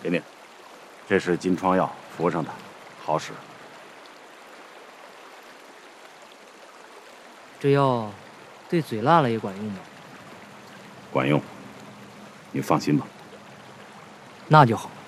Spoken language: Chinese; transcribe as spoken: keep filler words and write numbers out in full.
给你，这是金疮药，服上的，好使。 这药对嘴辣了也管用吗？ 管用，你放心吧。 那就好。